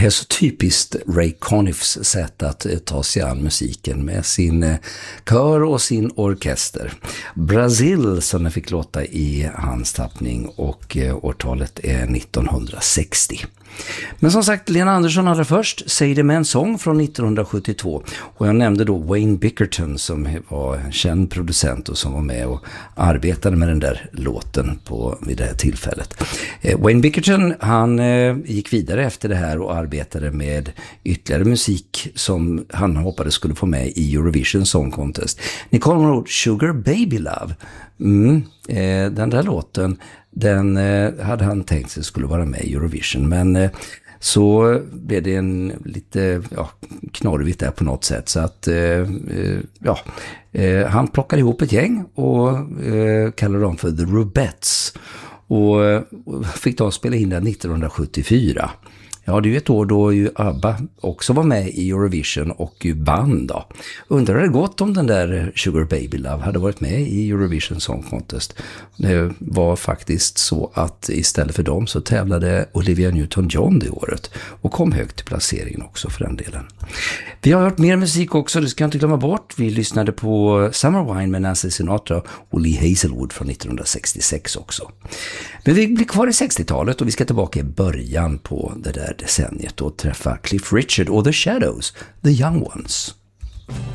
här är så typiskt Ray Conniffs sätt att ta sig an musiken med sin kör och sin orkester. Brazil som den fick låta i hans tappning, och årtalet är 1960. Men som sagt, Lena Andersson hade först Say det med en sång från 1972, och jag nämnde då Wayne Bickerton som var en känd producent och som var med och arbetade med den där låten vid det här tillfället. Wayne Bickerton, han gick vidare efter det här och arbetade med ytterligare musik som han hoppades skulle få med i Eurovision Song Contest. Ni kommer ihåg Sugar Baby Love? Den där låten, den hade han tänkt sig skulle vara med i Eurovision, men så blev det en lite knorrigt där på något sätt, så att han plockade ihop ett gäng och kallade dem för The Rubettes och fick då spela in den 1974. Ja, det är ju ett år då ju ABBA också var med i Eurovision och ju vann då. Undrar det gått om den där Sugar Baby Love hade varit med i Eurovision Song Contest. Det var faktiskt så att istället för dem så tävlade Olivia Newton-John det året och kom högt i placeringen också för den delen. Vi har hört mer musik också, det ska jag inte glömma bort. Vi lyssnade på Summer Wine med Nancy Sinatra och Lee Hazelwood från 1966 också. Men vi blir kvar i 60-talet och vi ska tillbaka i början på det där decenniet och träffa Cliff Richard och The Shadows, The Young Ones.